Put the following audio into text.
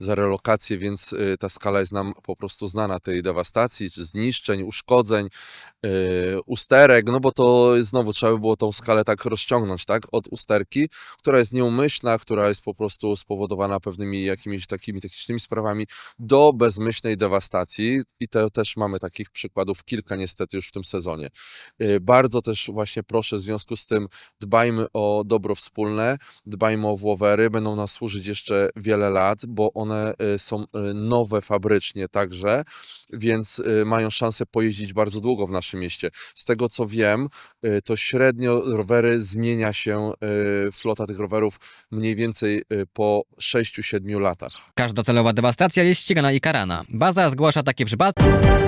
za relokację, więc ta skala jest nam po prostu znana tej dewastacji, czy zniszczeń, uszkodzeń, usterek, no bo to znowu trzeba by było tą skalę tak rozciągnąć, tak, od usterki, która jest nieumyślna, która jest po prostu spowodowana pewnymi jakimiś takimi technicznymi sprawami, do bezmyślnej dewastacji i to też mamy takich przykładów kilka niestety już w tym sezonie. Bardzo też właśnie proszę w związku z tym dbajmy o dobro wspólne, dbajmy o włowery, będą nas służyć jeszcze wiele lat, bo one są nowe fabrycznie także, więc mają szansę pojeździć bardzo długo w naszym mieście. Z tego co wiem, to średnio rowery zmienia się, flota tych rowerów mniej więcej po 6-7 latach. Każda celowa dewastacja jest ścigana i karana. Baza zgłasza takie przypadki.